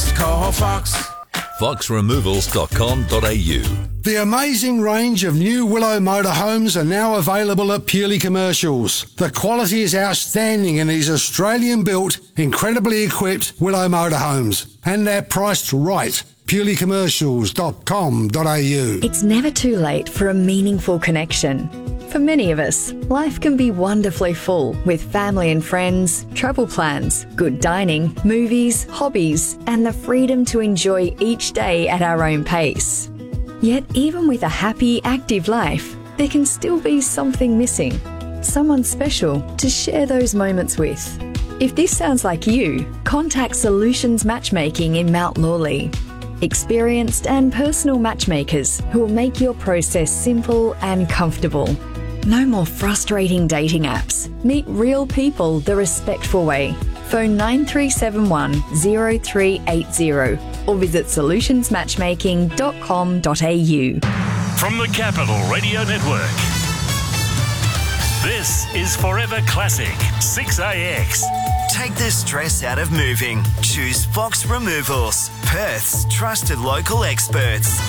Just call Fox. foxremovals.com.au. The amazing range of new Willow motorhomes are now available at Purely Commercials. The quality is outstanding in these Australian-built, incredibly equipped Willow motorhomes. And they're priced right. purelycommercials.com.au. It's never too late for a meaningful connection. For many of us, life can be wonderfully full with family and friends, travel plans, good dining, movies, hobbies, and the freedom to enjoy each day at our own pace. Yet even with a happy, active life, there can still be something missing. Someone special to share those moments with. If this sounds like you, contact Solutions Matchmaking in Mount Lawley. Experienced and personal matchmakers who will make your process simple and comfortable. No more frustrating dating apps. Meet real people the respectful way. Phone 9371 0380 or visit solutionsmatchmaking.com.au. From the Capital Radio Network, this is Forever Classic 6AX. Take the stress out of moving. Choose Fox Removals, Perth's trusted local experts.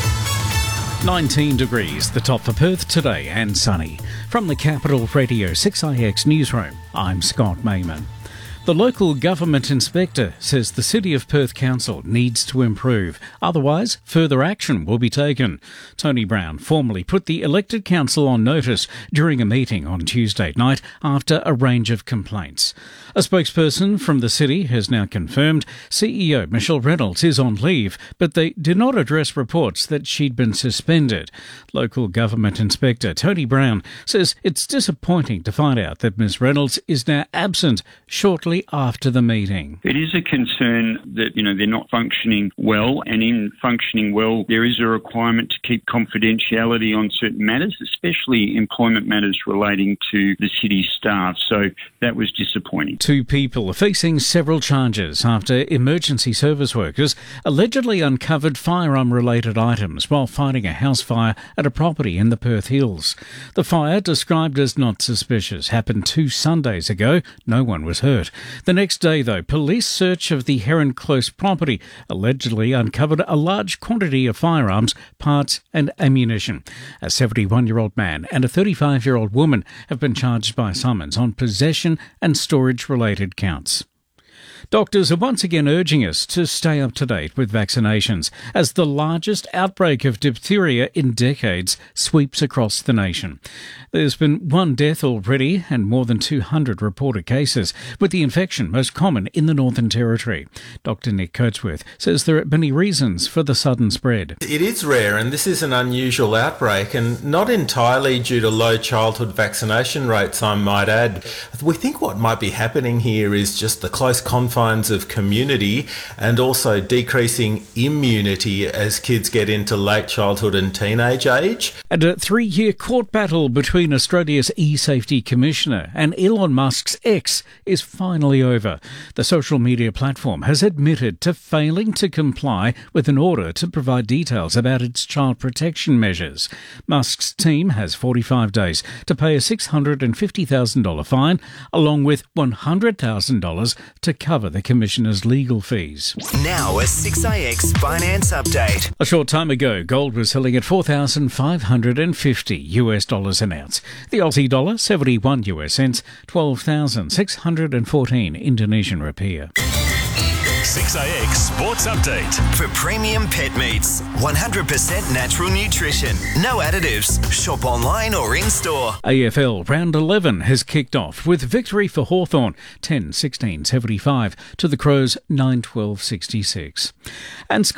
19 degrees, the top for Perth today, and sunny. From the Capital Radio 6IX newsroom, I'm Scott Mayman. The local government inspector says the City of Perth Council needs to improve, otherwise further action will be taken. Tony Brown formally put the elected council on notice during a meeting on Tuesday night after a range of complaints. A spokesperson from the city has now confirmed CEO Michelle Reynolds is on leave, but they did not address reports that she'd been suspended. Local government inspector Tony Brown says it's disappointing to find out that Ms Reynolds is now absent shortly after the meeting. It is a concern that, they're not functioning well, and in functioning well, there is a requirement to keep confidentiality on certain matters, especially employment matters relating to the city staff. So that was disappointing. 2 people are facing several charges after emergency service workers allegedly uncovered firearm-related items while fighting a house fire at a property in the Perth Hills. The fire, described as not suspicious, happened 2 Sundays ago. No one was hurt. The next day, though, police search of the Heron Close property allegedly uncovered a large quantity of firearms, parts and ammunition. A 71-year-old man and a 35-year-old woman have been charged by summons on possession and storage-related counts. Doctors are once again urging us to stay up to date with vaccinations as the largest outbreak of diphtheria in decades sweeps across the nation. There's been 1 death already and more than 200 reported cases, with the infection most common in the Northern Territory. Dr Nick Coatsworth says there are many reasons for the sudden spread. It is rare, and this is an unusual outbreak, and not entirely due to low childhood vaccination rates, I might add. We think what might be happening here is just the close confines of community and also decreasing immunity as kids get into late childhood and teenage age. And a 3-year court battle between Australia's e-safety commissioner and Elon Musk's X is finally over. The social media platform has admitted to failing to comply with an order to provide details about its child protection measures. Musk's team has 45 days to pay a $650,000 fine, along with $100,000 to cover the Commissioner's legal fees. Now a 6IX finance update. A short time ago, gold was selling at $4,550 an ounce. The Aussie dollar, 71 US cents, 12,614 Indonesian rupiah. 6AX Sports Update. For premium pet meats, 100% natural nutrition, no additives. Shop online or in-store. AFL Round 11 has kicked off with victory for Hawthorn 10-16-75 to the Crows 9-12-66. And